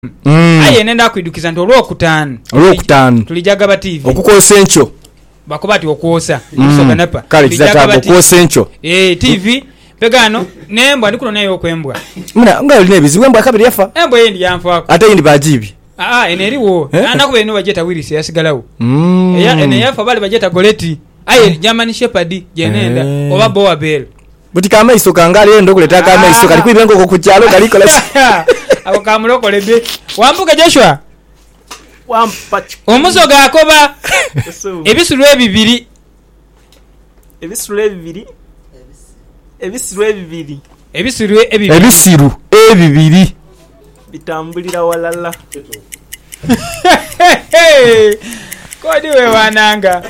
aye nenda kuidukiza nti olwokutaano tulijagaba TV okukosa encho bakuba ati okwosa musoganapa kale kizatabo okwosa encho TV pegano nembwa ndikuno nayo okwembwa nga olina ebizibu embwa kabiri yafa embwa yendi yanfaako ate yindi bajibi ene eriwo anakuba eno bajeta Willis yasigalawo ene yafa bali bajeta Goleti aye German Shepherd jenenda oba Boa Bell buti kama iso kangale endo kuleta kama iso kali kuibengo ko kuchalo kali kola abo kamulokole be wambuka Joshua wampachi omusoga akoba ebisulu ebibiri bitambulira walala kodi we wananga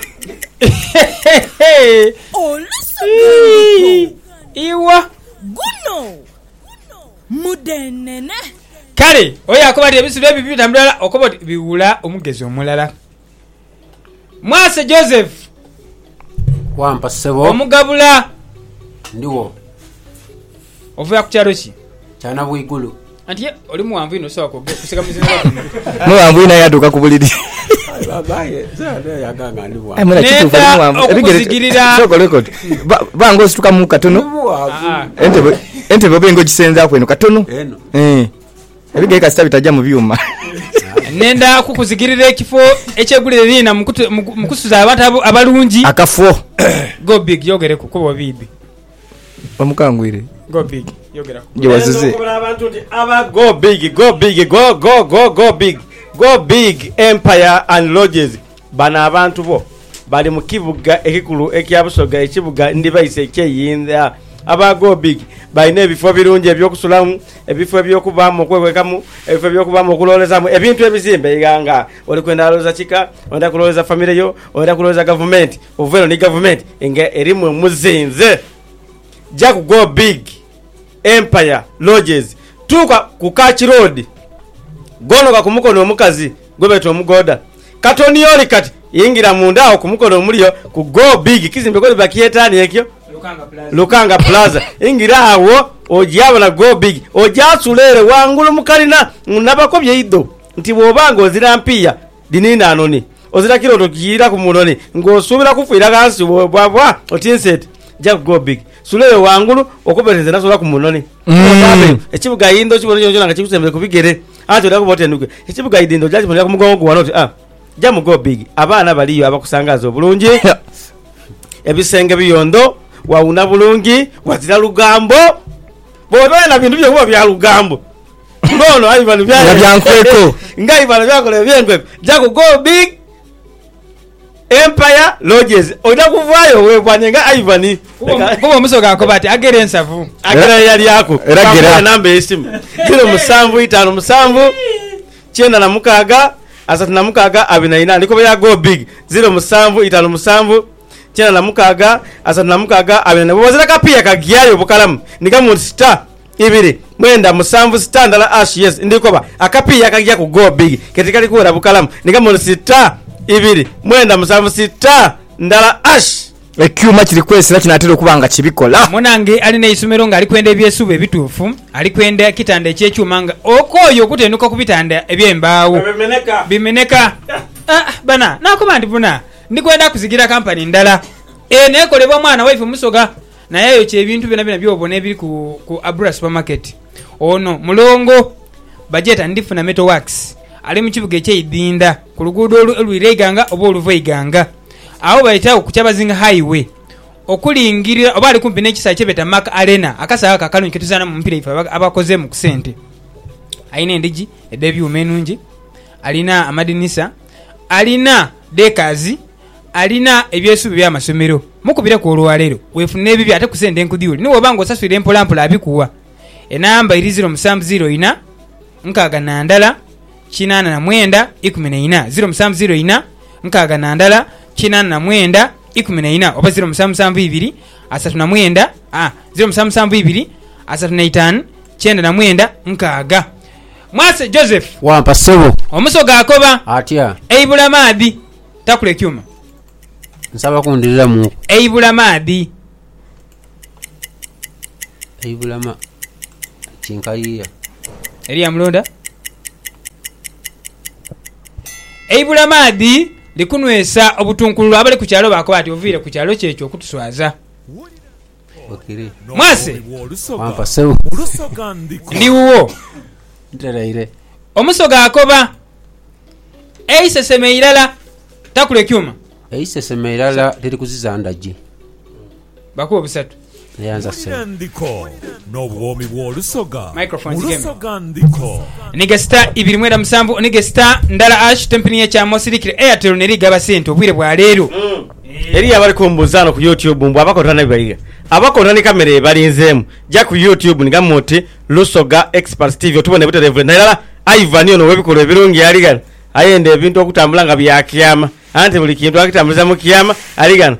iwa guno mudenene kale oyo akobati ebisulu ebibiri bitambulira okobati biwula omugezi omulala Mwase Joseph wampa sebo omugabula ndiwo ovuya ku kyalo ki kyana bwigulu anti oli muwanvu ino sawa kuseka muzina muwanvu ina yaduka ku buliri babaye zale yaganga ndiwo mwana kitu fa muwanvu ebigere soko record bango situka mu katono ente bobengo kisenza kweno katono ebigere kasita bitajja mu byuma nenda kukuzigirira ekifo ekyegulire lina mukusuza abantu abalungi akafo go big yogere kuko bibi bamukangwire go big yogera je wazuze abantu ndi aba go big empire and lodges bana abantu bo bali mu kibuga ekikulu ekyabusoga ekibuga ndi bayise kyeyinda aba go big bayine ebifo birungi ebyokusulamu ebifo ebyokubamu okwewekamu ebifo ebyokubamu okulolezamu ebintu ebizimbe iganga oli kwenda aloza chika onda kuloleza family yo onda kuloleza government overo ni government inga erimu muzinze jaku go big empire lodges tuka ku Kachi road gonoka kumukono omukazi gobeto omugoda katoni yoli kati yingira mundao kumukono omulio ku go big kizimbe ko bakietani ekyo Lukanga Plaza ingira awo ojaba na go big ojasulere wangulu mukalina nabakobye ido nti bobanga ozirampia dinina anoni ozira kilo tokira ku munoni ngosubira kufuira kansi bwabwa otinset jack go big sulere wangulu okuberenze nasola ku munoni ekibuga indo kibonye njona nga kikusembere kubigere ati odako botenuke ekibuga idindo jaji monera ku mugongo wanoti jamu go big abana baliyo abakusangaza obulungi ebisenge biyondo wauna bulungi wazira lugambo bodoye na bintu byo kuba bya lugambo ngono ayi bya byankweko ngai bana byakole byenkweko jako go big empire lodges oda kuvayo we bwanyenga Ivan kuba musoga akobati agere ensavu agere yali yako eragera namba esimu 0757 chenda na mukaga asatu na mukaga abinaina ndiko ya go big 0757 chena na mukaga asatu na mukaga abena bozera kapia kagiyayo bukalamu nikamu star ibiri mwenda musamvu star ndala ash yes ndikoba akapia kagiya ku go big ketikali kuwera bukalamu nikamu star ibiri mwenda musamvu star ndala ash ekyuma kiri kwesera kinatero kubanga kibikola munange ali ne isomero nga ali kwenda ebyesube bitufu ali kwenda kitanda ekyekyuma nga okoyo kutenuka kubitanda ebyembaawo bimeneka bana nakuba ndibuna ndikwenda kuzigira company ndala nekolebwa mwana waifu musoga naye kye ebintu bina byobone ebiri ku Abra supermarket ono mulongo budget ndifuna metal works ali mu kibuga eky'Idinda ku luguudo olwireganga oba oluvaiganga aho bayitawo ku Kyabazinga highway okulingirira oba ali kumpi n'ekisa kyebeta Mark Arena akasaka kakalungi ketuzana mu mpira ifa abakoze mu kusente ayina endigi edebyuma enungi alina amadinisa alina dekazi alina ebyesubi bya masomero mukubire ku olwalero wefune ebibi ate kusende enkudiuli niwo bango saswire empolampola abikuwa enamba iri 0704 nkaga nandala kinana na mwenda 14 0704 nkaga nandala kinana na mwenda 14 oba 0772 asatu na mwenda 0772 asatu na 5 chenda na mwenda nkaga Mwase Joseph wampa sebo omusoga akoba atya eibula maadi takule kyuma nsaba kundirira mu eibula maadi eibula ma chinkaliya Elia Mlonda eibula maadi likunwesa obutunkulu abali ku kyalo baako bati oviire ku kyalo kyekyo okutuswaza mwase wampa sebo ndiwuwo nteraire omusoga akoba eiseseme irala takula ekyuma eiseseme irala liri kuziza ndaji bakuwa obusatu neyanza sebo n'obwomi bw'olusoga olusoga ndiko nige star 2.7 nige star ndala ash tempini y'ekyamo sirikire Airtel nerigaba sente obwire bwa leero eri abali ku mbuzano ku YouTube mbu abakotana bibayiga abakotana ne kamera ebalinzeemu ja ku YouTube nigamoti Lusoga Express TV otubone bute level nalala Ivan ono webikola ebirungi yaligana ayende ebintu okutambula nga byakiyama anti buli kintu akitambuliza mu kiyama aligana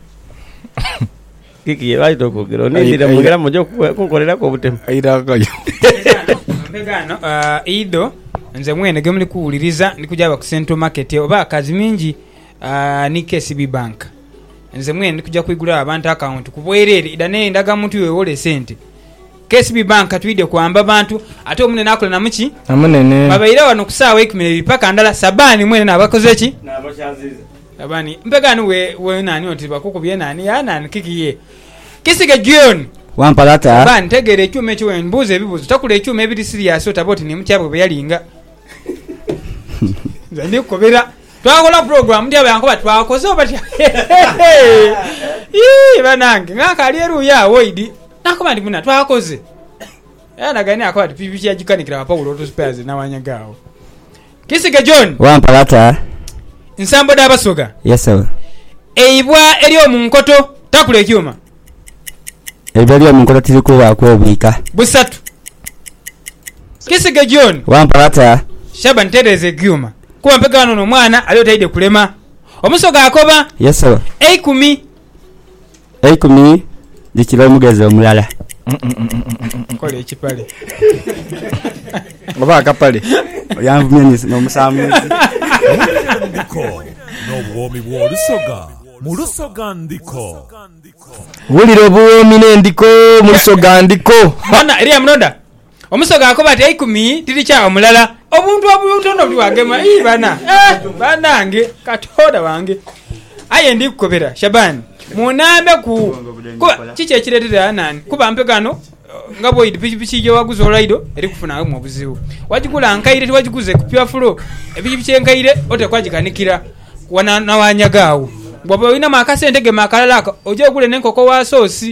kiki yebaito kugero nindira mugera mojo kukolera ko butemu airakayo mbegano ido nze mwene gemuli kuwuliriza ndikujaba ku Central Market oba kazi mingi ni KCB Bank nze mwene ndikuja kuigula abantu account kubwerere idane ndaga muntu yewole sente KCB Bank tuide kuamba bantu ate omune nakola namuki amunene babaira wano kusawa 12 paka ndala sabani mwene nabakoze ki nabashanziza sabani mbegano we nani otiba kukubye nani ya nani kikiye kisige John wampalata bani tegere ekyuma ekyo mbuze ebibuzo takula ekyuma ebiri serious otaboti ni mukyabwe beyalinga zandi kobera twakola program ndi abayankoba twakoze obati banange ngakali eruya woidi nakoba ndi muna twakoze yana gani akoba pipi yajikanikira Paulo to spares na wanyagawo kisige John wampalata nsambo dabasoga yes sir eibwa eri omunkoto takula ekyuma ebali omunkoto tiri kuba kwobika busatu kisige John wampalata shaba ntereze ekyuma kuba mpegano no mwana aliyo taide kulema omusoga akoba yes sir 10 dikira mugeze omulala kole ekipale oba akapale yanvumye n'omusamu ndiko n'obwomi bw'olusoga mu lusoga ndiko bulira obuwomi n'endiko mu lusoga ndiko bana eri amunoda omusoga akoba ati 10 tiri kya omulala obuntu obutono biwagema bana banange katoda wange aye ndi kukobera Shabani munambe ku kuba kiche ekiretera nani kuba mpegano nga boyidi pichi je waguza olaido eri kufuna mu buzibu wajigula nkaire tiwajiguze kupya fulo ebichi enkaire ote kwajikanikira wana nawanyagawo bwabo ina makasente ge makalaka oje gule nenkoko wa sosi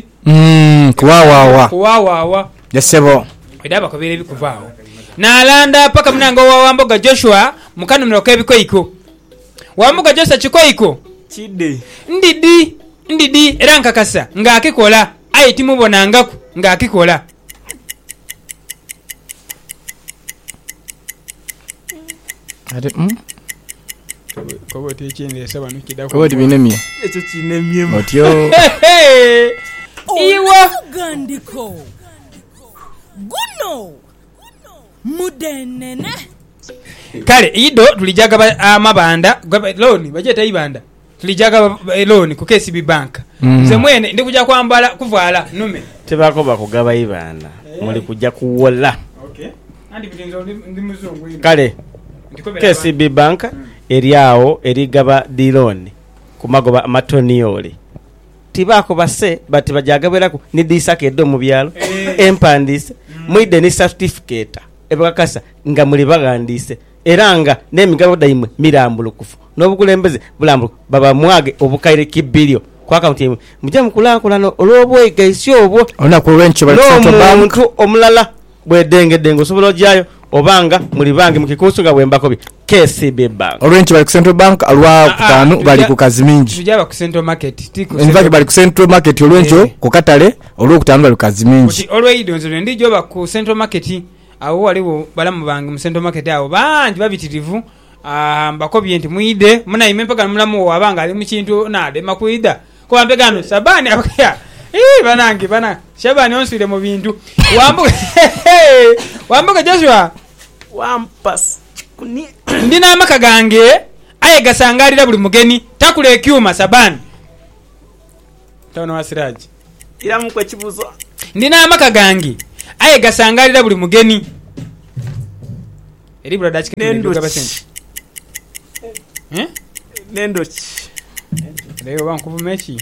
kuwawawa yasebo edaba kobere bikuvaawo nalanda paka munanga wawamboga Joshua mukano mroka ebikoiko wamboga Joshua chikoiko chide ndidi era nkakasa ngakikola ayi timubonangaku ngakikola ate kobo techende saba nukida kobo tibinemye echo chinemye otyo iwo gandiko guno mudenene kale ido tulijaga amabanda loan bajeta ibanda tulijaga loan ku KCB Bank nze mwene ndikuja kwambala kuvala nume tebako bakugaba ibanda muli kujja kuwola okay andi bitinzo ndi muzungu kale KCB Bank eriawo erigaba diloni kumagoba amatonioli tibako base bati bajagabelako ni disake do mu byalo empandise muide ni certificate ebakasa nga muli bagandise eranga n'emigabo daimwe mirambulukufu n'obukulembeze bulambulo baba mwage obukaire kibilio kwa account yemwe mujja mukulankulano olwobwega isyo obwo ona ku wencho bali Central Bank omulala bwedengedengo sobola jayo obanga muli bange mukikusunga bwembakobi KCB Bank olwencho bali ku Central Bank alwa kutanu bali ku kazi mingi tujaba ku Central Market tiko envaki bali ku Central Market olwencho ku katale olwo kutanu bali ku kazi mingi olweidonzo ndijo ba ku Central Market awo waliwo balamu bange mu Central Market awo banji babitirivu mbakobi enti muide muna imempaka mulamu wabanga ali mu kintu nade makuida ko ambegano Sabani abakya banange bana Shabani onsire mu bintu wambuka Joshua wampas ndina amaka gange aye gasangalira buli mugeni takule ekyuma Sabani tono wasiraji ira mu kwekibuzo ndina amaka gange aye gasangalira buli mugeni eri brother chikende gaba sente Nendoki. Leo bankuvu mechi.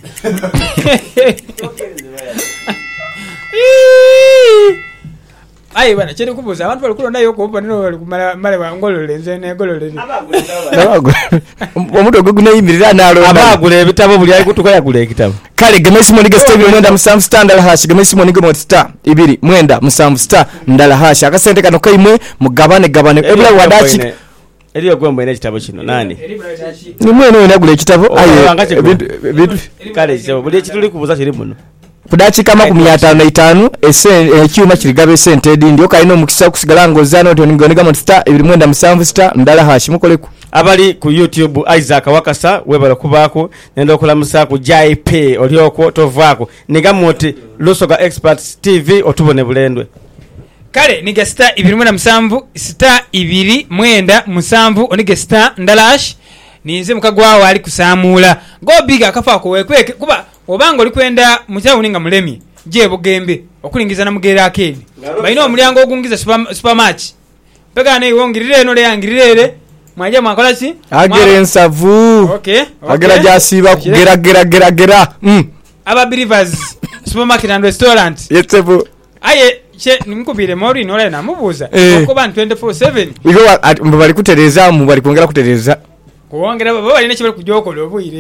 Ayi bana chete kubuza abantu bali kulonda yoko opa nino bali kumala male bangolole nzene golole ni. Omuntu oguguna yimirira nalo abagula ebitabo buli ayikutuka yagula ekitabo. Kale gemesi monige stable mwenda musambu standard hash gemesi monige mo star ibiri mwenda musambu star ndala hash akasente kano kaimwe mugabane ebula wadachi Eliyo gwembo ine kitabo kino nani? Ni mwene wenagula ekitabo aye bintu kale kitabo buli kituli kubuza kiri muno. Kudachi kama 505 ekyuma kirigabe sente edi ndio kaino omukisa kusigala ngozano toningoniga mo star ibiri mwenda musambu star ndala hash mukoleku. Abali ku YouTube Isaac Wakasa webala kubako nenda okulamusa ku JP olyoko tovako nigamoti Lusoga Experts TV otubone bulendwe. Kale nige star ibiri mwenda musambu star ibiri mwenda musambu onige star ndalash ninze mukagwawo ali kusamula go big akafa ko wekweke kuba obanga oli kwenda mutauni nga mulemi je bugembe okulingiza na mugera akedi baino omulyango ogungiza supermatch pega ne wongirire no le yangirire mwaje mwakola si agere nsavu okay agera jasiba gera aba believers supermarket and restaurant yetsebu aye che nimukubire mori no le namubuza okuba 24/7 igo bali kutereza mu bali kwongera kutereza kuongera baba bali ne kibali kujokolo obuyire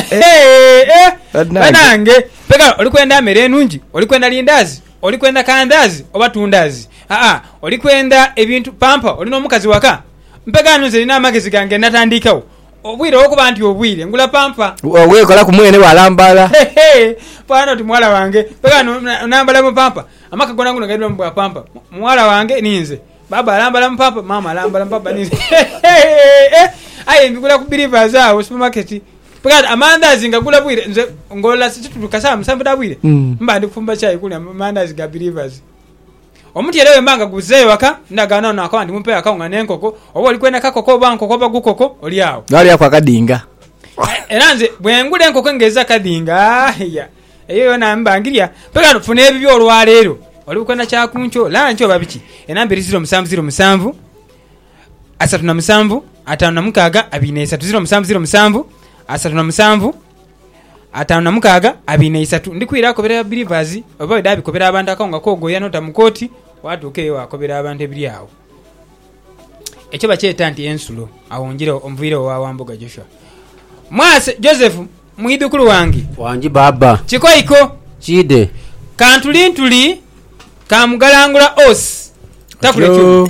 banange pega oli kwenda mere nungi oli kwenda lindazi oli kwenda kandazi obatundazi oli kwenda ebintu pampa oli no mukazi waka mpega nunze lina amagezi gange natandikawo obwire okuba nti obwire ngula pampa wekola ku mwene walambala pana ti mwala wange pega nambala mu pampa amaka gona nguno gadwa mu pampa mwala wange ninze baba alambala mu pampa mama alambala mu pampa ninze aye mbigula ku believers awo supermarket pega amandazi ngagula bwire nze ngola situkasa musambu dabwire mba ndi kufumba chai kuli amandazi ga believers omuti elewe mbanga guzeyo waka ndagana na akawandi mumpe akawunga nenkoko obo oli kwenda kakoko banko koba gukoko oli awo nali yakwa kadinga eranze bwengule enkoko ngeza kadinga ya eyo na mbangiria pega tufune ebibyo olwalero oli kwenda kya kuncho lancho babiki enamba 0707 asatu na musambu atano na mukaga abine 0707 asatu na musambu atano na mukaga abine 3 ndikwira kobera believers oba dabi kobera abantu akawunga kogoya nota mukoti watukeyo akobera abantu ebiryawo ekyo bakyeta nti ensulo awonjire omuvire wa Wamboga Joshua mwase Joseph mwidukulu wangi baba chikoiko chide kantulintuli kamugalangula os takule cyo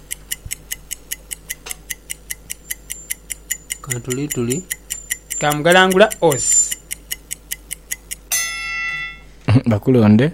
kantulintuli kamugalangula os bakulonde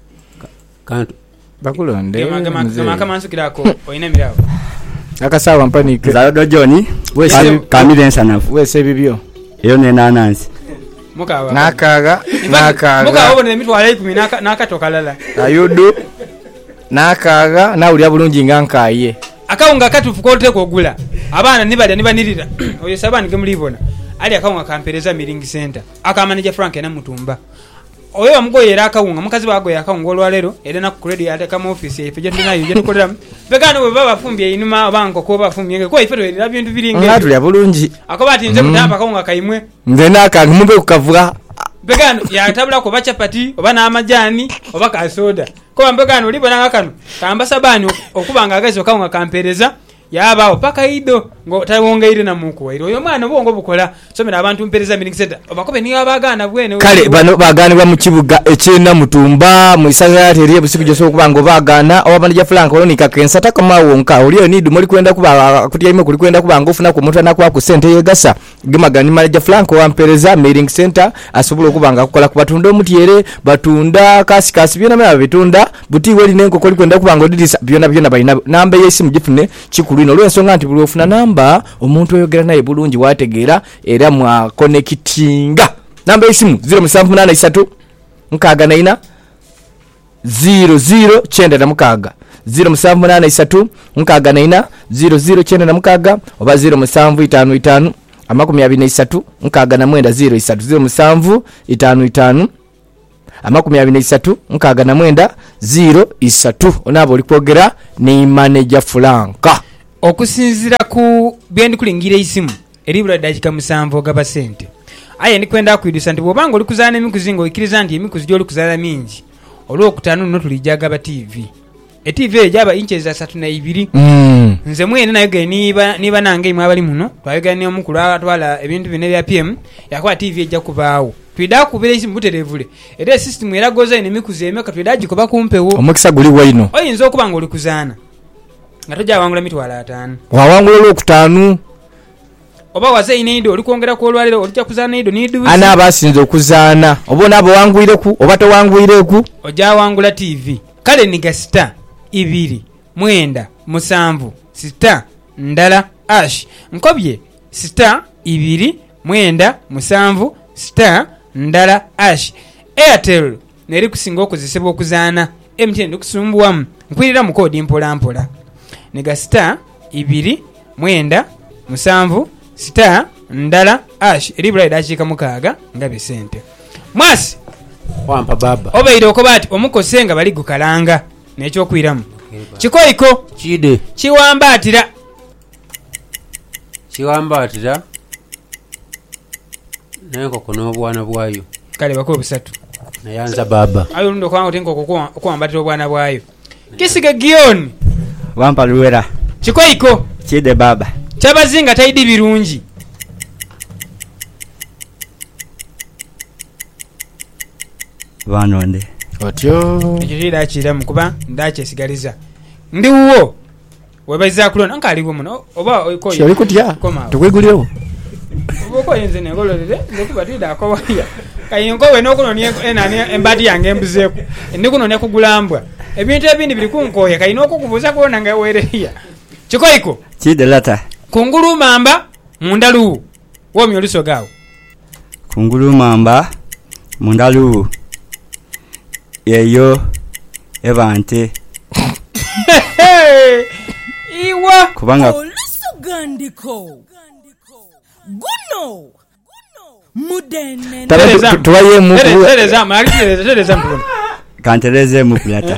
kama nsukirako oyina mirawo akasawa mpanike Zalado Johnny wese kamile nsanafu wese bibyo iyo ne nanansi mukawa nakaga mukawa obone mitwala 10 nakatokalala ayudu nakaga na uli abulungi ngankaye akawunga katufu kote kogula abana nibanirira oyo sabani gemulibona ali akawunga kampereza miling center akamanija Frank na mutumba oyo amugoyera akawunga mukazi bagoye akawunga olwalero era na credit ate kama office ife je ndinayo je tukolera pegano bwe baba fumbye inuma banko ko bafumbye ko ife twera bintu biringe ngatuli abulungi akobati nze kutamba akawunga kaimwe nze nakanga mumbe kukavuga pegano ya tabula ko bacha pati oba na amajani oba ka soda ko mbegano libona ngakano kamba sabani okubanga agazo kawunga kampereza yaba opaka ido ngo tawongeire na muku wairo oyo mwana bongo bukola somera abantu mpereza miling center obakobe niyo abagana bwene kale bano baganibwa mu kibuga ekyena mutumba mu isaza teriye busiku joso okubango bagana obabanija Frank olonika kensa takamawo nka oliyo nidu muli kwenda kuba kutiyime kuli kwenda kubanga ofuna ku mutana kwa ku center yegasa gemagani manager Frank wampereza miling center asobola okubanga kukola ku batunda omutiyere batunda kasi byona mera bitunda buti weli nenko kuli kwenda kubanga odidisa byona bayina namba yesimu gifune chikulu ino lwensonga nti buli ofuna namba omuntu oyogera naye bulungi wategeera era mwa connectinga namba yesimu 0783 nkaga naina 00 chenda na mukaga 0783 nkaga naina 00 chenda na mukaga oba 0755 23 nkaga na mwenda 03 0755 23 nkaga na mwenda 03 onabo olikwogera ni manager Frank okusinzira ku byendi kulingira isimu eribula dakika 7 ogaba sente. Aye ndikwenda kwidusa nti bwobanga oli kuzaana emikuzi ng'oikiriza nti emikuzi gy'oli kuzaana mingi olwokutaano nno tulijagaba TV. TV eyo gyaba inches 32. Nze mwene nayo ge niba nange imwe abali muno twayogera ne omukulu atwala ebintu bine bya PM yakuba TV ejja kubaawo. Twida kubira isi mubuterevule. Era system eragoza ine emikuzi emeka twida gikoba kumpewo. Omukisa guli waino. Oyinza okuba nga oli kuzaana. Nga tojja wangula mitwala 5. Wawangula olwokutaano. Oba waze inido oli kwongera ku olwalero olijja kuzaana ido nidu. Ana abasinze okuzaana. Obona abo wangwireku oba towangwireku. Ojja wangula TV. Kale niga star 2 mwenda musanvu sita ndala ash nkobye star 2 mwenda musanvu sita ndala ash. Airtel neri kusinga okuzisebwa okuzaana. MTN ndikusumbuwamu nkwirira mu kodi mpola niga star 2 mwenda musanvu sita ndala ash eribula edakika 6 ngabe sente. Mwasi wampa baba obeire okobati omukosenga bali gukalanga n'ekyokwiramu kikoiko kide kiwambatira n'enkoko n'obwana bwayo kale bako busatu nayanza baba ayo ndo kwangu tenkoko okuwambatira obwana bwayo kisiga gioni wampa luwera kikoiko kide baba kyabazinga taidi birungi banonde Otyo. ekirira kiramu kuba ndakyesigaliza ndiwo webaza kulona nkaliwo muno oba oikoyo Kyoli kutya? Tukwigulirewo. Boko yenze negololere ndikuba tida akowaya kayingo we nokunonya enani embati yange embuzeko ndikunonya kugulambwa ebintu ebindi bili kunkoya kayino okukubuza kuona nga wereya kikoiko kide lata kungulu mamba mundalu womi oliso gawo kungulu mamba mundalu yeyo ebante iwa kubanga olusugandiko guno mudene Tuwaye mu tereza mpuna kantereze mu kulata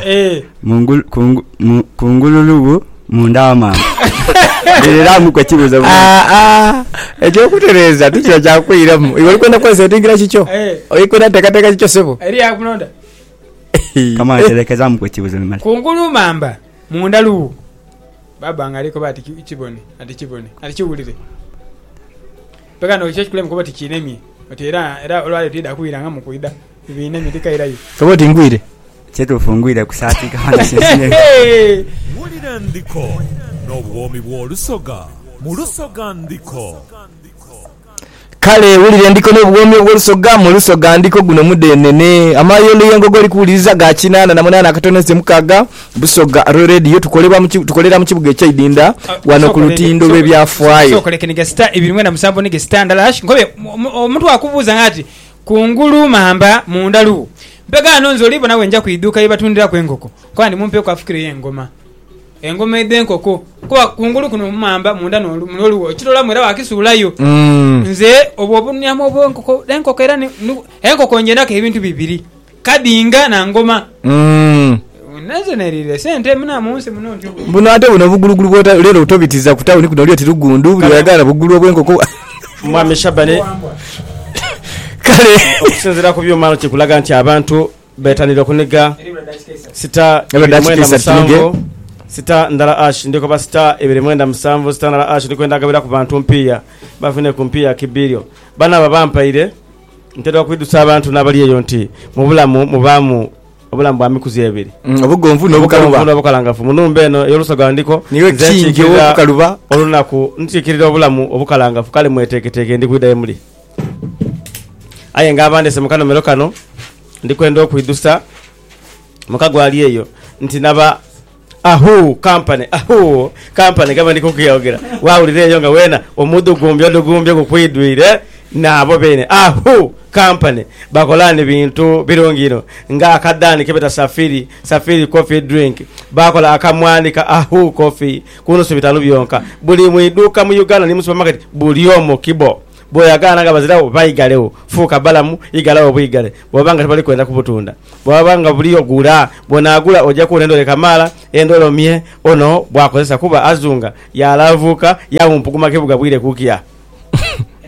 kungululu mundama era mu kwekibuza ekyo kutereza tukira kyakwiramu iwe kwenda kwese tingira kicho oyikwenda tekateka kicho sebo eri akunonda kama telekeza mu kwekibuza mimali kungulu mamba mundalu baba ngaliko bati kibone ati kiwulire peka no church kule mkoba tikinemi otera era olwale tida kuiranga mu kuida ibine mitika irayo sobo tingwire cheto fungwire kusati kama sesine wulira ndiko n'obwomi bw'olusoga mu lusoga ndiko kale wulire ndiko n'obwomi bw'olusoga mu lusoga ndiko guno mudenene amayolo yengogo likuwuliriza ga kinana na munana akatonese mukaga busoga radio tukolera mu kibuga ekyidinda wano ku lutindo lw'ebyafaayo so kolekeniga star 2 musambo nige stand lash ngobe omuntu akubuza ngati kungulu mamba mundalu mpega anonzo libo nawe nja kuiduka yibatundira kwenkoko kwani mumpe ko afikire yengoma engoma edenkoko kwa kungulu kuno mamba munda noluwo kitola mwera wakisulayo nze obunyamo bwenkoko denkoko era enkoko njenaka ebintu bibiri kadinga na ngoma nazo nerire sente muna munsi muno nti buno ate buno bugulugulu bwota lero utobitiza ku town kuno lyo tirugundu buli yagala bugulu bwenkoko mwami Shabane kale okusinzira ku byomalo kikulaga nti abantu betanira kuniga sita sita ndala ash ndiko ba sita 2.7 sita ndala ash ndiko ndagabira ku bantu mpiya bafune ku mpiya kibilio bana babampaire ntero kwidusa abantu nabali eyo nti mu bulamu obulamu bwa mikuzi ebiri obugonvu n'obukalangafu munumbe eno yolusoga ndiko niwe kingi obukaluba olunaku ntikirira obulamu obukalangafu kale mweteketeke ndikuidaye muli aye ngabandese mukano melokano ndikwenda okwidusa mukagwali eyo nti naba company gaba ndikukiyogera wawulire eyo nga wena omudu gumbye kukwidwire nabo bene company bakolane bintu birongino nga akadani kebeta safiri coffee drink bakola akamwani ka coffee kuno subitalo byonka buli mwiduka mu Uganda ni mu supermarket buli omo kibo boyagana nga bazirawo bayigalewo fuka balamu igalawo buyigale bobanga tebali kwenda kubutunda bobanga buli ogula bonagula ojja ku nendo lekamala endolo ono bwakozesa kuba azunga yalavuka yawumpuguma kibuga bwire kukia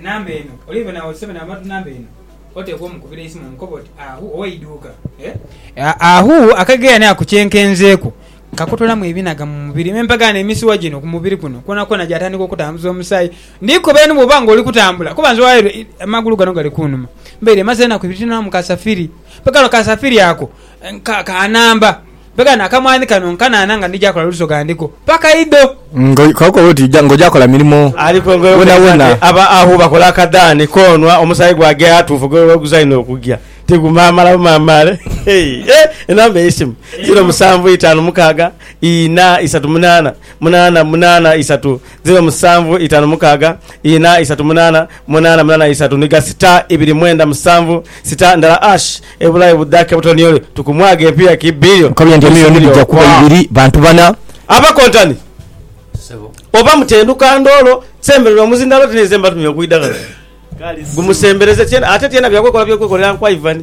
enamba eno olive nawe osebena amatu namba eno oteekwa omukubira isimu nkoboti ahu owaiduuka ahu akageya akucyenkenzeeku kakutolamu ebinaga mu mubiri mempagana emisiwa gino ku mubiri kuno konakona gyatandika okutambuza omusaayi ndikubeni bwoba nga oli kutambula kuba nze wayo amagulu gano gali kunuma mbeire maze enaku ibiri tinamu kasafiri pagano kasafiri ako kanamba pagano akamwani kano nkanaana nga ndijakola luso gandiko paka ido kakoti ngojakola milimo wona aba aho bakola akadaani konwa omusaayi gwage atuufu gweguzaina okugya tegumamala mamale enamba esimu 0756 438 888 0756 438 888 niga star 297 star ndala ash ebulayi budake butoniole tukumwaga empira kibilio kabya ndio milioni bijja kuba 2 bantu bana abakontani oba mutenduka ndolo semberwa muzindalo tinezemba tumye kuidaga gumusembereze cyane ate cyane byakwekola byakwekolera kwa Ivan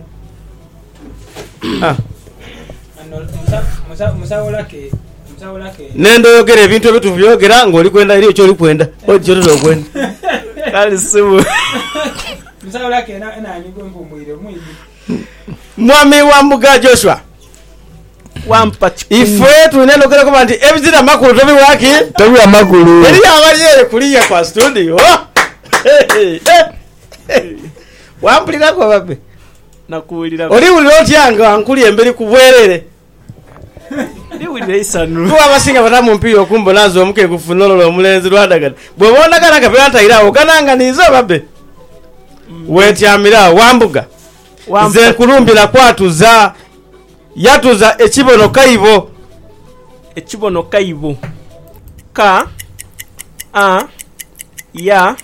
musawolake nendo yogere ebintu ebitu byogera ngoli kwenda iri cyo likwenda ojo zo kwenda kali sibu musawolake na nyingo mbumwire mwiji mwami wa Mbuga Joshua wampa ife tuneno kera ko bandi ebizira makulu tobi waki tobi amakulu eri abaliyere kuliya kwa studio wampulira ko babe nakuwulira oli ulirotyanga ankuli emberi kubwerere ndi wulira isanu kuba abasinga batamu mpira okumbo nazo omuke kufunololo omulenzi lwadagala bwebona kana kapera irawo kananga nizo babe wetyamira Wambuga nze kulumbira kwatuza yatuza ekibono kaibo ka a ya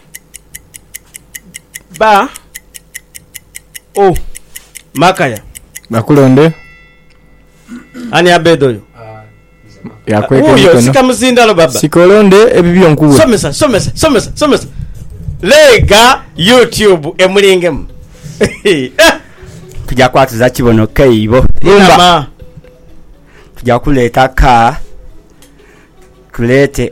ba o makaya bakulonde ani abedoyo yakweke sikamuzindalo baba sikolonde ebibyo nkuwe somesa lega YouTube emulingemu tujja kwatuza kibono kaibo lumba tujja kuleta ka tulete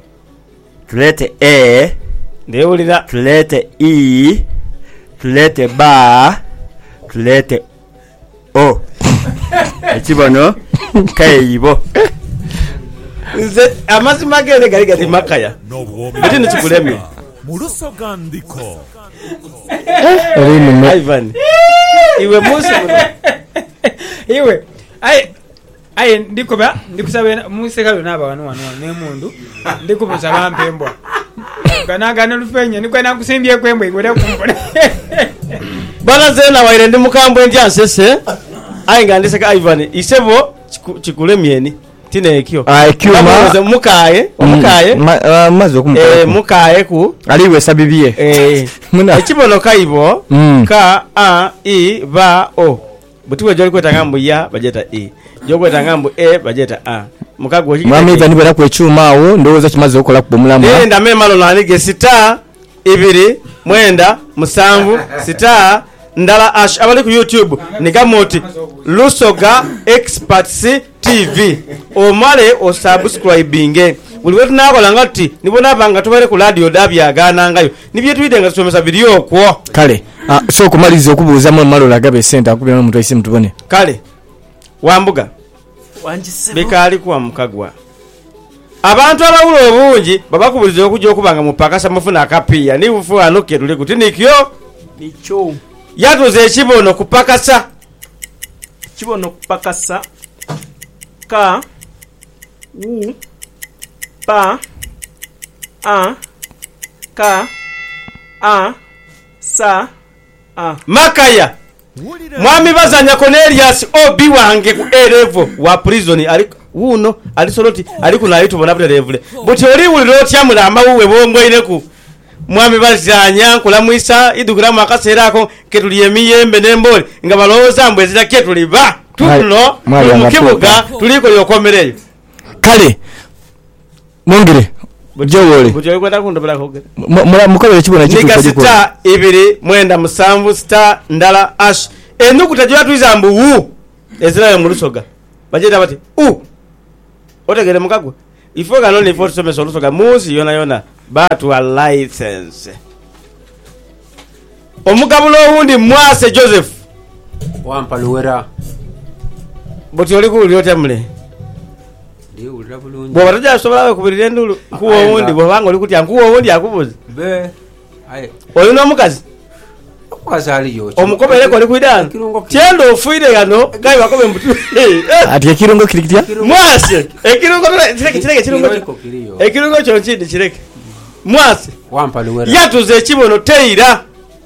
e ndewulira tulete i tulete ba tulete o ekibono kaibo nze amazima gere gali makaya ati nikikulemi Mulusoga ndiko Ivan iwe musi iwe ai ndikuba ndikusabe museka naba wano nemundu ndikubuza bampembwa ganaga nolufenye nikwena kusimbye kwembwe igwera kumbona bana zena waire ndi mukambwe ndi ansese ainga ndiseka Ivan isebo chikulemyeni tinekyo kyuma mukaye mazo kumukaya mukaye ku aliwe sabibie muna ekibono kaibo ka a i ba o butiwe joli kweta ngambo ya bajeta e joli kweta ngambo e bajeta a mukago hiki mwami Ivan bera ku ekyuma awo ndowoza kimaze okola kubomulamu nda memalo nanige star 2 mwenda musanvu star ndala ash abali ku YouTube nigamoti Lusoga Experts TV omale o subscribing uliwetu nakola ngati nibona banga tubere ku radio dabi aganangayo nibye twide nga tusomesa video kwo kale so kumaliza okubuuza mu malola gabe center akubira omuntu isi mutubone kale Wambuga wanjisebo bekali kwa mukagwa abantu abawulo obungi babakubuliza okujja okubanga mupakasa mufuna akapiya ni bufu anoke tuli kutinikyo nicho yatuze ekibono kupakasa ka u pa a ka a sa a makaya mwami bazanya Cornelius obi wange ku A-level wa prison ali uno ali soloti ali kuna yitu bona level buti oli uliro tyamula amawuwe bongoine ku mwami bazanya nkula mwisa idugiramu akaserako ketuliye miyembe nembole nga baloza mbwe zira ketuli ba tuno mukibuga tuliko yokomereyo kale mongere jowole buti kwenda kundobala kogera mukabere kibona kitu nika star 2 mwenda musanvu star ndala ash enduku tajwa tuizambu wu ezira mu Lusoga bajeta bati otegere mukagwa ifoga none ifo tusome Lusoga muzi yona batu a license Omugabulo owundi Mwase Joseph. Wampa luwera. Boti oli kuwulira otemule. Ndiwulira bulungi. Bw'oba tojasobola wekubirira endulu nkuwa owundi bw'obanga oli kutya nkuwa owundi akubuza. Be. Aye. Olina omukazi? Omukazi aliyo. Omukobereko oli kuidana? Kyendo ofuire yano gayi bakobe mbutu. Ati ekirungo kiri kitya? Mwase. Ekirungo kireke ekirungo. Ekirungo kyo nkindi kireke. Mwase. Wampa luwera. Yatuze ekibono teira.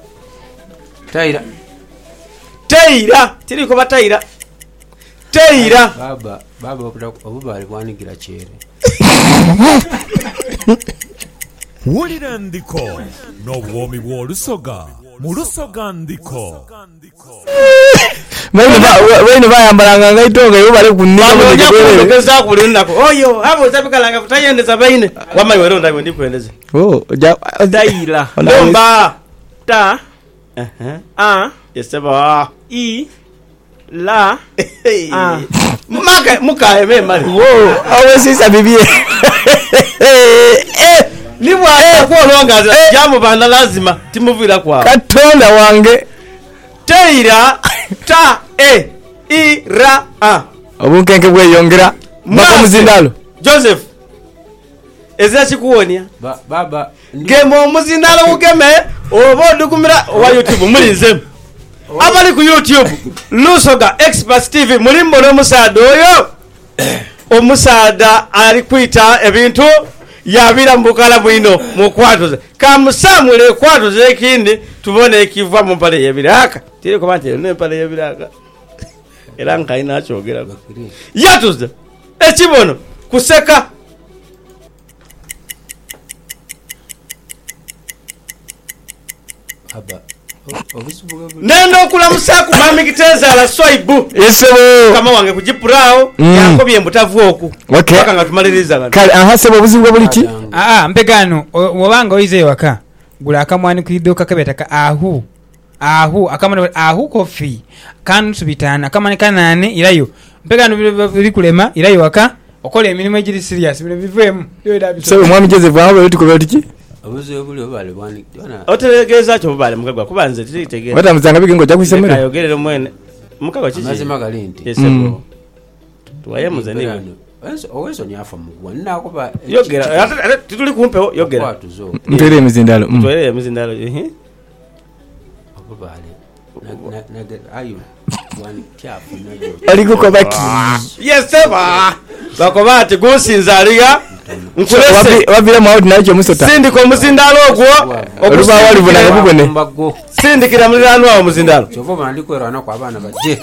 Teira. Tiriko bataira. Teira. Baba obubali bwanigira kyere. Wulira ndiko n'obwomi bw'olusoga mu lusoga ndiko. Baino bayambalanga ngaitonga yo bale kunigeza kulindako. Oyo abo zabikalanga futayendeza baine. Wamayi wero ndabyo ndikuendeze. Daila. Lomba. Ta. A. Yeseba. I. La. A. Muka eme mali. Awe sisa bibie. Ni bwa kuolongaza jamu banda lazima timuvira kwa. Katonda wange. Teira ta I ra a. Obunkenke bweyongera. Bako muzindalo. Joseph. Ezira chikuonia. Baba. Gemo muzindalo ugeme obo dukumira wa YouTube mulinze. Abali ku YouTube Lusoga Express TV mulimbo no musada oyo. Omusada ali kwita ebintu yabira mbukala bwino mukwatuze. Kamusamule kwatuze ekindi tubone ekiva mu mpale yebiraka. Tiri ko bante ne mpale yebiraka. Era nkaina achogera. Yatuze ekibono kuseka. Aba. Nendo kula musaku mami kiteza la Swaibu. Yesebo. Kama wange kujipurao yakobye mbutavu oku. Okay. Kaka ngatumaliriza ngati. Kale ahasebo obuzibu buliki? Mpegano wobanga oyize waka. Gula akamwani kuidoka kabetaka ahu akamana ahu coffee kanu subitana akamani kanane irayo. Mpegano bili kulema irayo waka. Okole emirimu ejiri serious bile bivemu. Sebo mwami Joseph aho bali tukobera tiki? Abuze obuli obali bwani. Otelegeza kyo bali mukagwa kubanze titegera. Wata muzanga bigengo jakusemera. Kayogerere mwene. Mukagwa chichi. Mazima galinti. Yesebo. Tuwaye muzaniwe. Oweso nyafa mugwa nakuba yogera tituli kumpe yogera. Mtere emizindalo. Mtere emizindalo Obubali. Ayo. Wani kyafu nayo. Alikuko baki. Yeseba. Bakobate gusinzaliga. Nkulese wabira maudi nacho musota. Sindiko muzindalo ogwo. Oruba wali buna bubone. Sindikira mulirano wa muzindalo. Chova ndiko na kwa abana baje.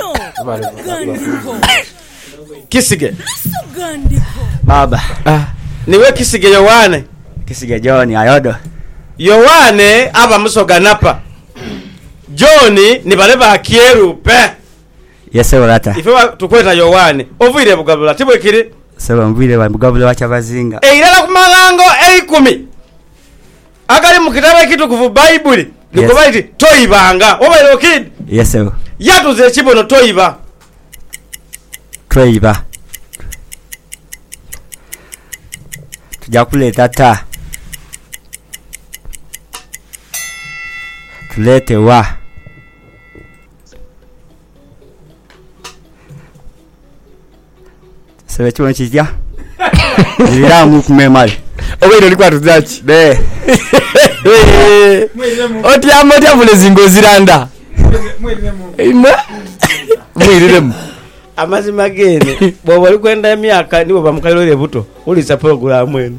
Kisige. Baba. Niwe Kisige Yohane. Kisige John ayodo. Yohane aba musoga napa. John ni bale ba kieru pe. Yesebo lata. Ife tukweta Yohane. Ovire bugabula tibwe kiri. Sebo mbwire wa bugabula wacha bazinga. Eirala kumalango 10. Akali mu kitabu ekitukuvu Bible. Niko baiti toyibanga. Obaire okid. Yesebo. Yatuze ekibono toyiba. Toyiba. Tujakuleta ta. Tulete wa. Sebe chone chijya. Ziramu kumemali. Obaire oli kwatuzachi. Be. Oti amoti avule zingo ziranda. Mwiliremu. Amazima gene. Bobo ali kwenda emyaka nibo bamukalire buto. Ulisa program mwenu.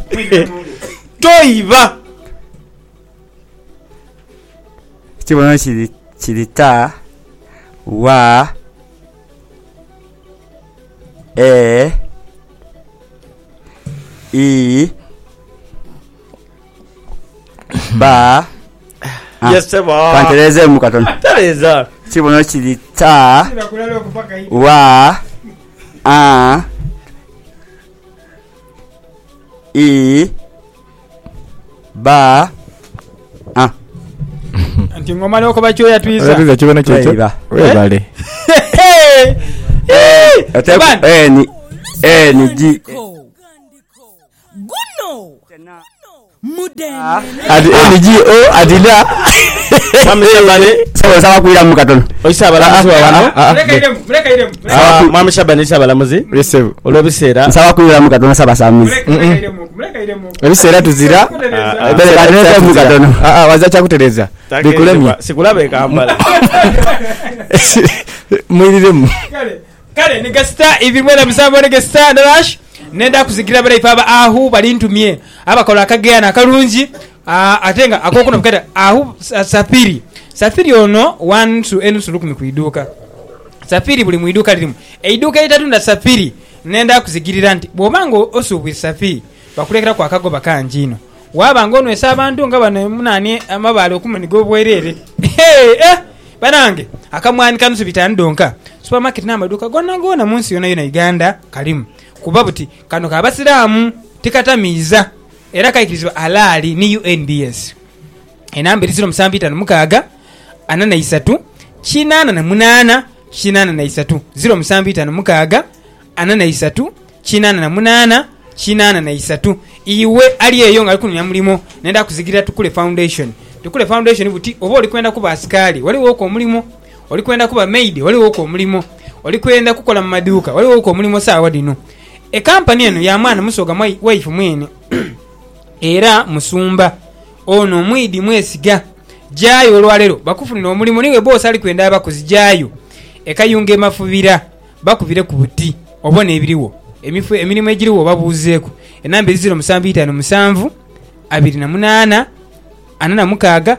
Toyiba. Chibono chilita wa I ba Yeseba. Panteleze mukatona. Tereza. Chibono chilita wa I ba Anti ngoma loko bacho ya twiza. Twiza chibono chocho. Webale. Ni ji. Guno. Mudene. Adi NGO adila. Mwami Shabani sawa kuira mu katono oisabalamuzi wano mulekairemu Mwami Shabani sabalamuzi Resebu. olw'ebiseera sawa kuira mu katono saba samuzi Ebiseera tuzira mu katono waza kyakutereza bikulemye sikulaba ekambala mwiliremu kale negasita ibimwena musanvu negasita ndalash nenda kuzigira bala ifaba ahu balintumye abakola akageyana akalungi atenga akokuno bukata ahu safiri ono 1 to n sulukumi kuiduka safiri buli muiduka lirimu eiduka itatunda safiri nenda kuzigirira nti bwobango osubwi safiri bakulekera kwa kagoba kanjino wabanga onwesa abantu nga bano munani amabale okumanigo bwerere banange akamwani kanusu bitani donka supermarket n'amaduka gonna munsi yona Uganda kalimu kuba buti kano kabasiramu tikatamiza era kayikirizibwa alali ni UNDS enamba 075 43 88 83 075 43 88 83 iwe ali eyo nga alikunya mulimo nenda kuzigira Tukule Foundation buti oba oli kwenda kuba askari waliwo ko mulimo oli kwenda kuba maid waliwo ko mulimo oli kwenda kukola mu maduka waliwo ko mulimo sawa dino e company eno ya mwana musoga wife mwene era musumba ono mwidi mwesiga jayo olwalero bakufunira omulimo niwe boss ali kwenda abakozi jayo ekayunge mafubira bakubire ku buti obone ebiriwo emirimu egiriwo babuuzeeko enamba 075 28 46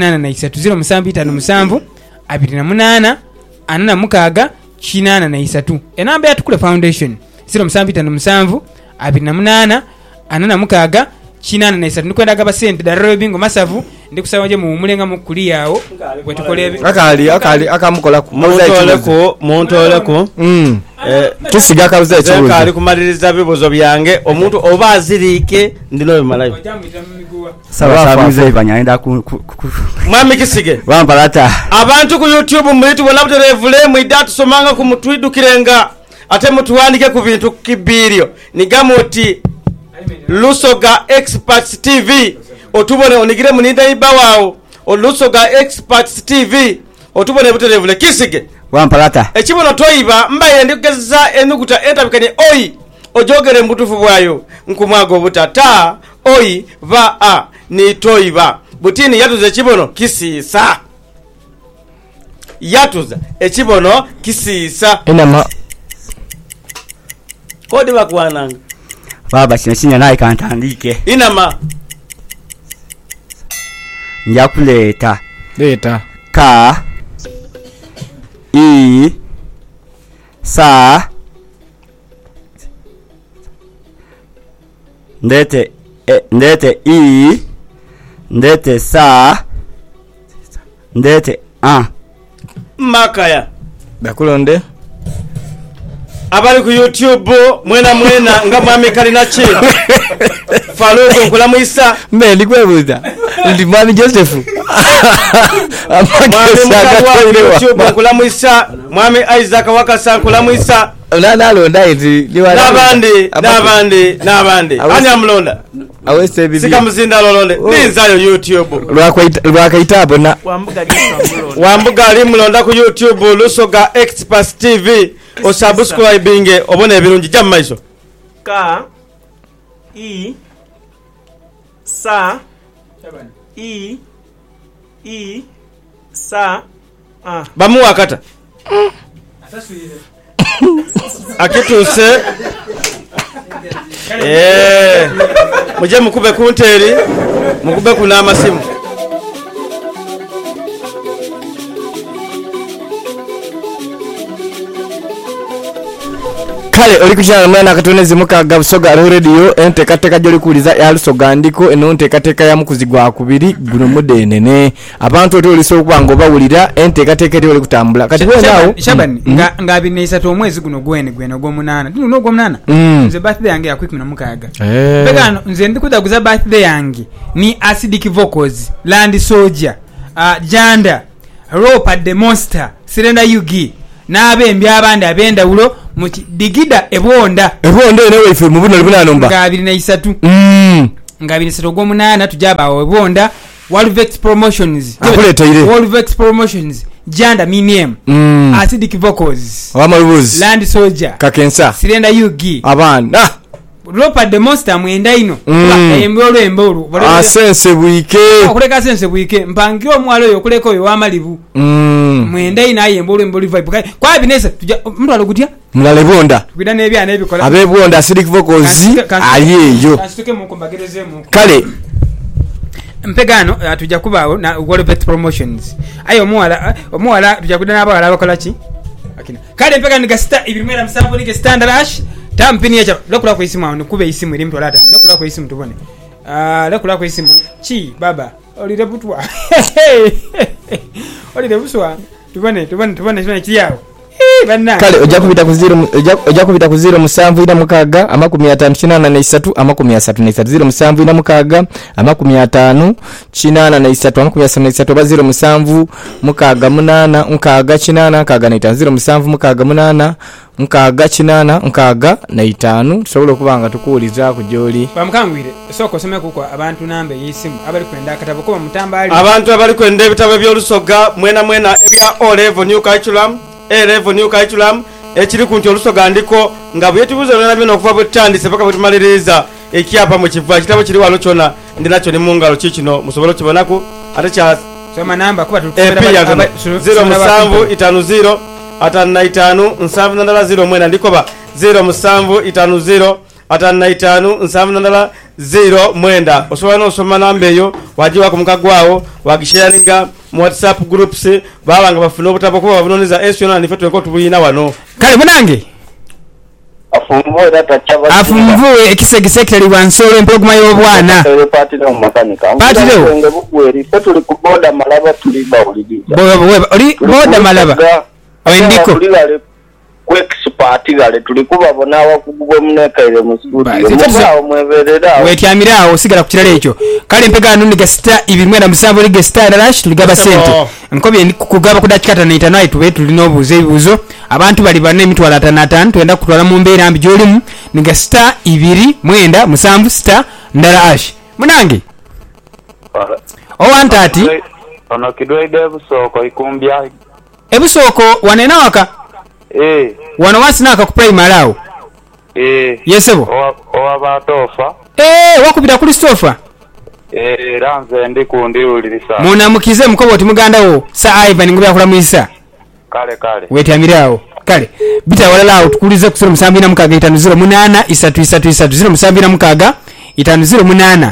075 28 46 83 enamba ya Tukule Foundation 075 28 46 83 nikwenda gaba sente darero bingo masavu ndikusaba je mu mulenga mu kuliyawo wetukolebe akali akamukola ku muntoleko kisiga kabuza ekibuzo kali kumaliriza bibuzo byange omuntu oba azirike ndino bimalayo sawa samuzi banyaenda Mwami Kisige bambalata abantu ku YouTube mulitu bona buterevule mwidatu somanga ku mutwidukirenga ate mutuwandike ku bintu kibirio nigamuti Lusoga Experts TV otubone onigire muninda ibawawo Lusoga Experts TV otubone buterevule Kisige wampalata ekibono toyiba mbaye ndigeza enukuta entabikanye oyi ojogere mbutufu bwayo nkumwago butata oyi va a ni toyiba butini yatuza ekibono kisisa yatuza ekibono kisisa enama kodi bakwananga baba kinasinya naye kantandike inama njakuleta leta ka I sa ndete I ndete sa ndete makaya bakulonde abali ku YouTube mwena nga Mwami Kalina chi Faluko nkulamuisa mbe ndikwebuza ndi Mwami Joseph Mwami YouTube nkulamuisa Mwami Isaac Wakasa nkulamuisa nalonda eti nabandi anya mlonda awese bibi sika muzinda lolonde ninzayo YouTube lwakaitabo na wambuga ali mlonda ku YouTube Lusoga Experts TV osubscribinge obone ebirungi jamma iso ka I sa I sa bamu wakata akituse muje mukube kunteri mukube kuna amasimu kale oli kukyala mwana akatonezi mukaga Busoga radio entekateka joli kuliza ya Lusoga ndiko eno entekateka ya mukuzigwa kubiri guno mudenene abantu oli sokubango bawulira entekateka oli kutambula kati we nawo Shabani nga binesatu omwezi guno gwene ogw'omunana tino ogw'omunana nze birthday yange ya 16 begano nze ndikudaguza birthday yange ni Acidic Vocals Land Soldier Janda Ropa the Monster Serenda Yugi n'abembi abandi abendawulo mu digida ebonda ene wefe mu buno libuna nomba nga 23 nga 23 ogw'omunana tujaba ebonda Walvex Promotions Akuleteire. Walvex Promotions Janda Minium Acidic Vocals Wamalubuzi Land Soldier Kakensa Sirenda Yugi Abana Ropa the Monster mwenda ino embolo asense bwike okuleka sense bwike mpangiro omwalo yo kuleka oyo wamalibu mwenda ino aye embolo vibe kwa binesa mtu alogutya mulale bonda bidana ebyana ebikola abe bonda Acidic Vocals aliyeyo kasituke mu kombagereze mu kale mpegano atujja kubaawo na Walvex Promotions ayo omwala tujja kudana abawala bakola ki akina kale mpegano gasita ibimera msambo like standard ash tampini yacha lekula kwa isimu nikube isimu ili mtu alata lekula kwa isimu tubone lekula kwa isimu chi baba olire butwa olire buswa tubone kiyao kale ojja kubita ku 07 553 07 553 07 tusobola okubanga tukuwuliza ku gyoli bamukangwire soko someka kuko abantu nambe yisimu abali kwenda akatabo kuba mutambali abantu abali kwenda ebitabo by'olusoga mwena ebya O level new curriculum A-level new curriculum ekiri ku nti olusoga ndiko nga bwetubuze nona bino okuva bwetandise paka bwetumaliriza ekyapa mu kiva kitabo kiri wano kyona ndinacho ne mungalo kikino musobolo kibonaku ate kya soma namba kuba tukubera 0750 557 mwena ndikoba 0750 557 mwenda osobola n'osoma namba eyo wagiwa ku mukagwawo wagisharinga mu WhatsApp groups babanga bafuna obutabo kuba babunoniza esiyona nife tweko tubuyina wano kale munange afumvuwe ekisege secretary wansolo empoguma y'obwana patiro tuli ku boda malaba tuli bawuliriza oli boda malaba oyindiko kwexpert tuli kubabona abakugwa munekaire mu studio mubaawo mweberera wetyamira osigala ku kirala ekyo kale mpegano ni gasita ibimwera musambo lige star rush tuligaba sente nkobye ndi kugaba ku dakika 5 tube tulina obuze ebibuzo abantu bali bane emitwala 5 twenda kutwala mu mbeera mbi gyolimu ni gasita 2 mwenda musambu star ndala ash munange owantati ono kidwede busoko ikumbya ebusoko wanena waka wano wasinaka ku primary awo yesebo owabatofa wakubira Christopher ranze ndi kundiwulirisa munamukize mukoboti muganda wo sa Ivan ngubya kulamisa kale wetyamirawo kale bita walalawo tukulize kusura musambi na mukaga 508 333 musambi mukaga 508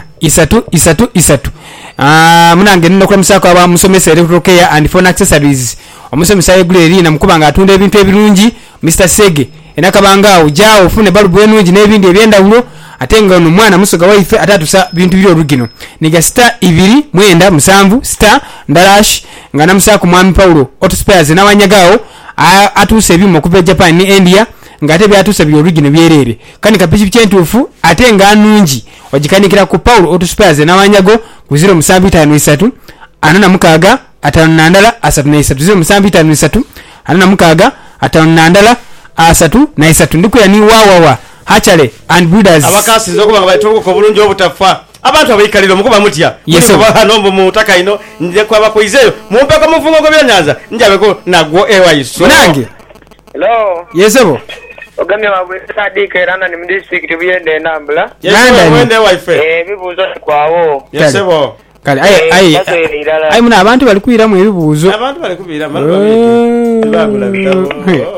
333 munange nino kula musako aba musomesa electrical care and phone accessories omusomesa yeguleri na mukubanga atunda ebintu ebirungi Mr Sege enakabanga ujao ufune balubu enungi n'ebindi ebyendawulo atenga ono mwana musoga waife atatusa bintu biri olugino niga star 2 mwenda musambu star ndalash nga namusako mwami Paulo auto spares n'abanyagawo atuse ebimo kuva Japan ni India ngate byatuse byo olugino byerere kani kapichi chentufu atenga anungi wajikanikira ku Paulo auto spares n'abanyago ku 0753 anana mukaga atanandala asatu na isatu 0753 anana mukaga atanandala asatu na isatu ndikuya ni wawawa hachale and brothers abakasi nzokubanga bayitoko ko bulungi obutafa abantu abayikalira mukuba mutya yeso banombo mutaka ino nje kwa bakoizeyo mumpaka mufungo ko byanyaza njabeko nagwo ewayiso nange hello yesebo ogamye wabwe sadika erana ni district biyende nambula wende wife bibuzo kwawo yesebo kale ai muna abantu bali kuira mu ebibuzo abantu bali kubira babula bitabo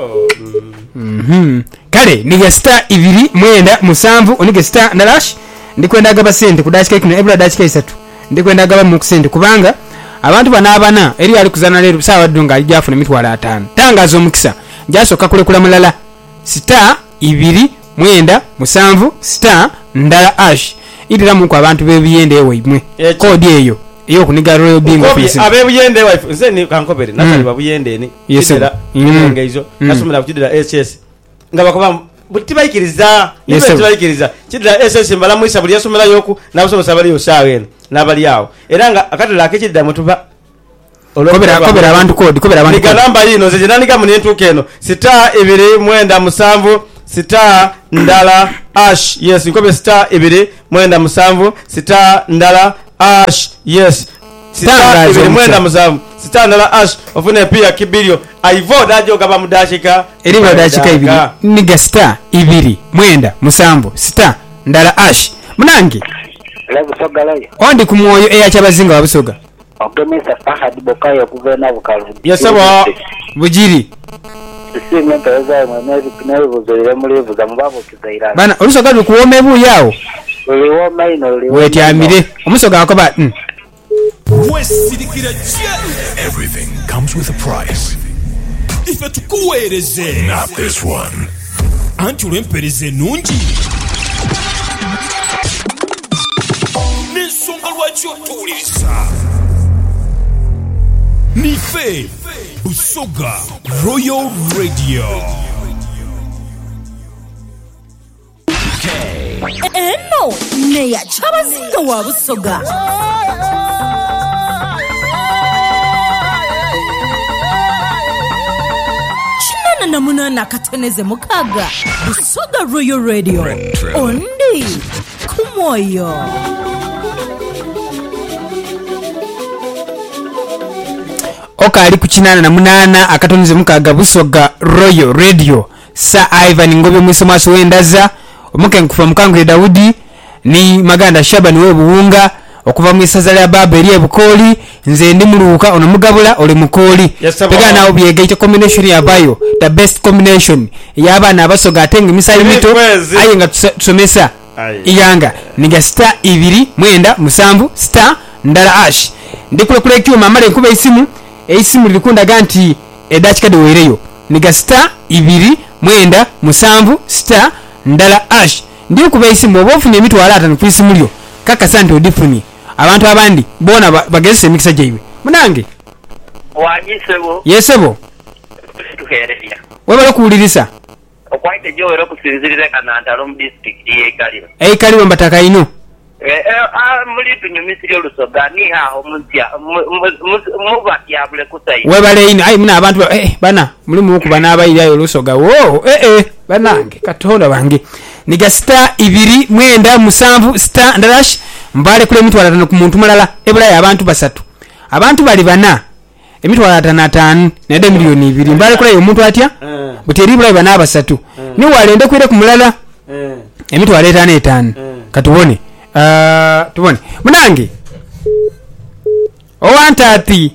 kale ni star 2 mwenda musamvu onige star ndalash ndikwenda gaba sente kudashika kino ebula dashika 3 ndikwenda gaba mu kusente kubanga abantu banabana eri ali kuzana lero sawa dunga alijafuna mitwala 5 tangazo mukisa jasoka kula mulala star 2 mwenda musamvu star ndala ash idira mu kwa abantu bebiyende ewe imwe kodi eyo iyo kuniga royal bingo office abebiyende wife nze ni kankobere natali babuyende ni yesera ngeizo nasumira kudira SS ngabakoba butibayikiriza nibayikiriza kidira SS mbala mwisa buli yasumira yoku nabusomesa bali yosawe nabali yawo era nga akatala akekidda mutuba kobera abantu kodi kobera abantu ni namba yino nze nandika mu nentuke eno star 2 mwenda musamvu star ndala ash yes nkobe star 2 mwenda musamvu star ndala ash yes sita ibiri mwenda musanvu sita ndala ash ofune pia kibilio aivo dajo gaba mudashika eriba dashika ibiri niga sita ibiri mwenda musanvu sita ndala ash munange Busoga layo ondi ku mwoyo eyakyabazinga wa Busoga ogemesa Fahad Bokayo kuvena bukalu yesaba bujiri sime mpeza mwenevi kinaivuzo ile mulivuza mubabo kizaira bana olusoga lukuwome buyawo uliwo maino uliwo wetyamire omusoga akoba wesirikira everything comes with a price ife tukuweereze not this one anti olw'empereza ennungi n'ensonga lwaki otuwuliriza nife Busoga Royal Radio eno neya kyabazinga wa Busoga kinana na munana kateneze mukaga Busoga Royal Radio ondi kumoyo okali ku 88 akatoneze mukaga Busoga Royal Radio sa Ivan Ngobe mwiso maso wendaza omukenkufa mukangule Daudi ni Maganda Shabani we buwunga okuva mu isaza lya baba eri ebukoli nze ndi muluka ono mugabula ole mukoli pega nawo byege ito combination yabayo the best combination yabana abasoga atenga misayi mito ayenga tusomesa iyanga niga star 2 mwenda musanvu star ndala ash ndikule kule kyuma amale nkuba isimu lilikunda ganti edachikade wereyo niga star 2 mwenda musanvu star ndala ash ndiyo kuba isimu obofunye emitwala 5 ku isimu lyo kaka sante odifuni abantu abandi bona bagezese emikisa jaiwe munange wanyisebo yesebo tuhereria webala kuwulirisa okwaite jowero kusinzirira kanandalo mu district yekaliro eikaliro mbataka ino muri tunyumisiri olusoga ni haho muntia mubakyabule kusayi webale ino ayi muna abantu bana muri muku bana abayirayo olusoga wo banange katonda bange niga star 2 mwenda musanvu star ndalash mbale kule mitwala 5 ku muntu mulala ebula abantu basatu abantu bali bana emitwala 5 nede milioni 2 mbale kule omuntu atya buteri bula bana basatu ni walende kwire ku mulala emitwala 5 katubone tubone munange owantati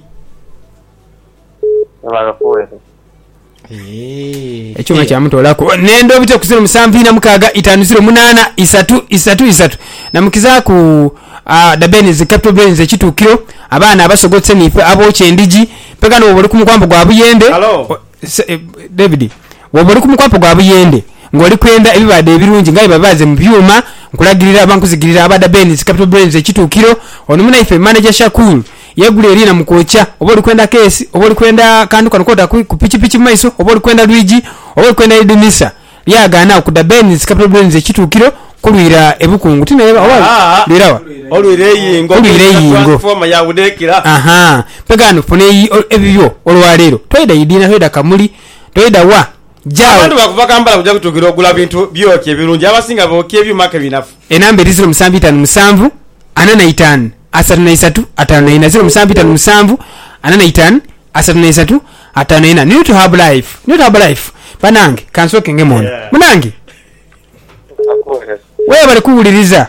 ekyuma kya mutolako nendo obite ku 0756 namukiza ku the Benz capital Benz ekitukiro abaana abasogotse nife aboche endiji pegano obuli kumukwampo gwa buyende David wobuli kumukwampo gwa buyende ngoli kwenda ebibade ebirungi ngai babaze mu byuma nkulagirira abankuzigirira abada Benz capital Benz ekitukiro ono muna ife manager Shakul yegule erina mukocha oboli kwenda kesi oboli kwenda kandu kanokota ku pichi maiso oboli kwenda Luigi oboli kwenda Edmisa lyagana ku the Benz capital Benz ekitukiro kulwira ebukungu tineba oba lirawa olwireyingo transforma ya udekira pegano fune ebibyo olwalero toida idina toida kamuli toida wa jawo abantu bakuvakambala kuja kutukira ogula bintu byokye birungi abasinga bokye byumaka binafu enamba eriziro musambita musanvu anana itanu asatu na isatu atano na ina 0757 anana itanu asatu na isatu atano na ina new to have life banange kansoke ngemono munange wewe bali kuwuliriza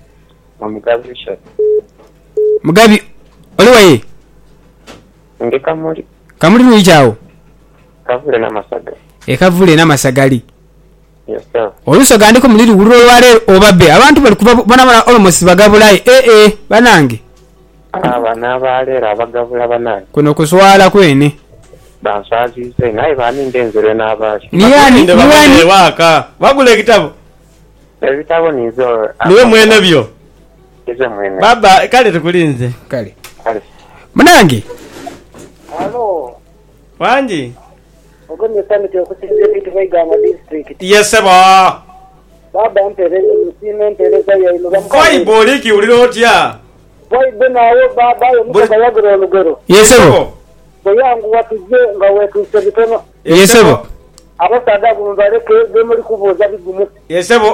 mugabi oliwaye nge kamuli nuichawo kavule na masaga ekavule na masagali yes sir olusoga ndiko muliri wuliro lwale obabe abantu bali kuba bana almost bagabulayi banange abana balera abagabula banange kuno kuswala kwene banswazize naye bani ndenzere n'abashi niyani waka bagule kitabo ebitabo nizo niwe mwene byo ize mwene baba kale tukulinze kale munange halo wanji ogonye summit yokusinze bitu baigama district yes baba mpere musime mpere ya ino kwai boliki uliro otya boy benawo baba yo mukaga yagoro lugoro yesebo boyangu watuje ngawe kusebitono yesebo abasada kumbareke bemuri kuboza bigumu yesebo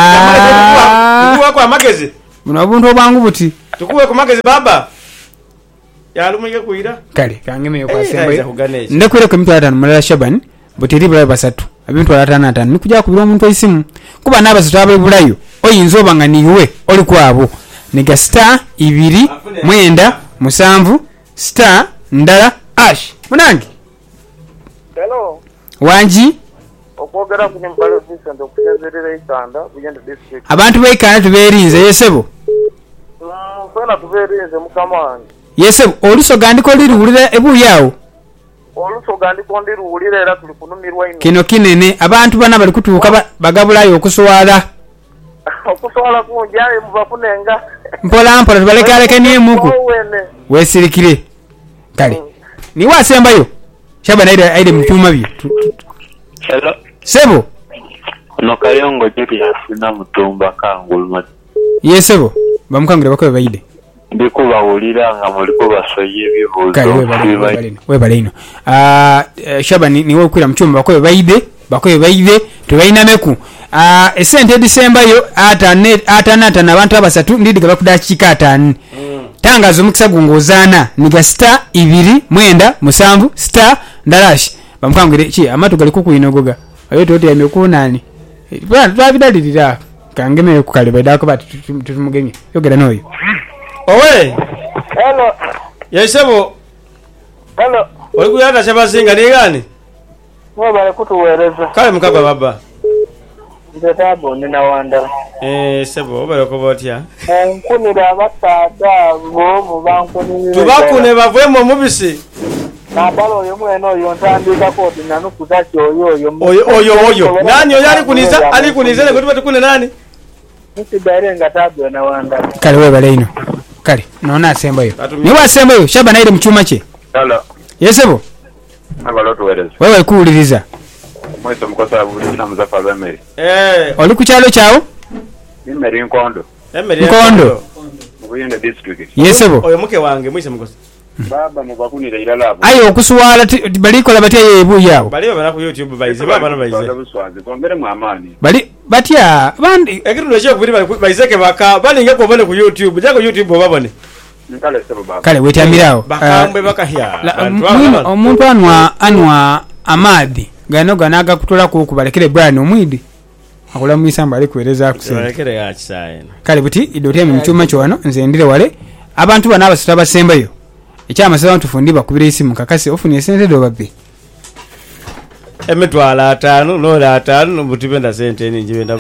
tukuwe kwa magezi muno buntu obwangu buti tukuwe ku magezi baba yalumike kuira kale kangemeyo kwa sembo aiza kuganesha ndakwira ku mitwalo 5 mulala Shaban butiri bulayo basatu ebintu 5 nikujja kubira omuntu isimu kuba n'abasatu abebulayo oyinza obanga niwe oli kwabo niga star 2 mwenda 7 star ndala ash munange Hello. wanji Okwogera ku Mpalo Vincent okuzerera Isanda Buganda district. abantu beikana tuberinze yesebo Fena tuberinze mukamani. yesebo olusoga ndiko liruulira ebuyawo Olusoga ndiko ndiruulira era tuli kunumirwa ino. kino kinene abantu bana bali kutuuka bagabulayo okuswala Okuswala kunjaye mubafunenga. mpola mpola tubalekalekenye muku wesirikire kale niwe asembayo Shaban aide mutuma bye Hello. sebo No kayongo Julius na mutumba kanguluma. yesebo bamukangire bakobe baide Ndikubawulira nga muliko basoye ebibuzo. kale we balino Shaban niwe kwira muchumba bakobe baide tubaina meku esente disembayo atanata nabantu abasatu ndidiga bakudakika 5 tangazo mukisa gungozana niga star 2 mwenda 7 star ndalashi bamukangire chi amatu gali kukuinogoga ayo toti yamekunani bwana twabidalirira kangeme ku kale badako bati tutumugemye yogera noyo owe Hello. yesebo Hello. olikuyata shabazinga ni gani Mwe bale kutuwereza. kale mukaba baba Ndetabo nina wanda. sebo obale kobotya Nkunira abasaada bo bankunira. tubakune bavwemo mubisi Nabalo oyo mwene oyo ntandika kodi nanukuza kyoyo oyo nani oyo alikunize ne kutuba tukune nani Nsidare ngatabyo na wanda. kale we balino kale nona asembayo niwe asembayo Shaban aide muchuma che Hello. yesebo Abalo tuwereza. wewe kuuliriza Mwese mukosa buli na muzafa bemeri. oli ku kyalo kyawo Nimeri nkondo. Nkondo. Mubuyenda district. yesebo oyo muke wange mwise mukosa Baba mubakunira ilalabo. ayo okuswala balikola batya yebuyawo bali bana ku YouTube baize baba no baize Kombere mu amani. bali batya bandi ekirundo kyo kubiri baizeke baka balinga ko bone ku YouTube jako YouTube babone Nkale sebo baba. kale wetamirawo bakambe bakahya omuntu anwa amadi gano ganaga kutola ku kubalekere Brian omwidi akola mwisamba ali kueleza kusema balekere ya kisaye kale buti idote mu cyuma cyo wano nze ndire wale abantu bana abasita basembayo ekyama saba tufundi bakubira isimu kakasi ofuni sente do babbi emitwala 5 no 5 no butibenda sente ninji benda